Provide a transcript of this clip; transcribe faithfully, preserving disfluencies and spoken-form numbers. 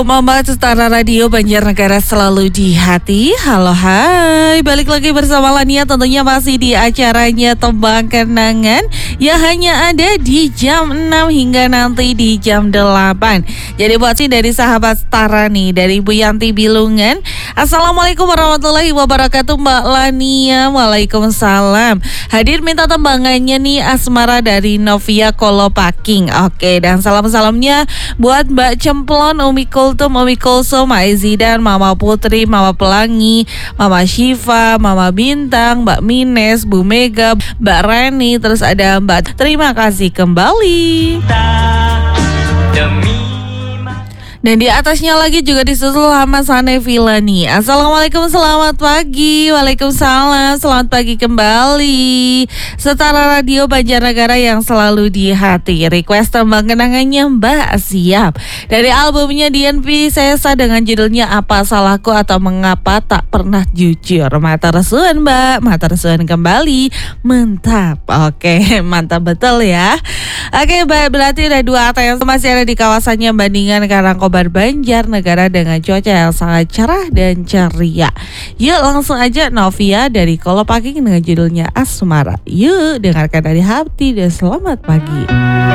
Mama Setara Radio Banjarnegara selalu di hati. Halo hai, balik lagi bersama Lania tentunya masih di acaranya Tembang Kenangan yang hanya ada di jam enam hingga nanti di jam delapan. Jadi buat sih dari sahabat Setara nih, dari Bu Yanti Bilungan, Assalamualaikum warahmatullahi wabarakatuh Mbak Lania. Waalaikumsalam. Hadir minta tembangannya nih Asmara dari Novia Kolopaking. Oke, dan salam-salamnya buat Mbak Cemplon, Umi Kultum, Umi Kulsum, Aizidan, Mama Putri, Mama Pelangi, Mama Syifa, Mama Bintang, Mbak Mines, Bu Mega, Mbak Reni, terus ada Mbak. Terima kasih kembali. Dan di atasnya lagi juga disusul sama Sane Vilani. Assalamualaikum, selamat pagi. Waalaikumsalam, selamat pagi kembali. Setara Radio Banjarnegara yang selalu di hati. Request tembang kenangannya Mbak siap. Dari albumnya Dian Piscesa dengan judulnya Apa Salahku atau Mengapa Tak Pernah Jujur. Matur suwun Mbak, matur suwun kembali. Mantap. Oke, mantap betul ya. Oke, Mbak, berarti ada dua A T M masih ada di kawasannya Bandingan Karangkobar Banjarnegara dengan cuaca yang sangat cerah dan ceria. Yuk langsung aja Novia dari Kolopaking dengan judulnya Asmara. Yuk dengarkan dari hati dan selamat pagi.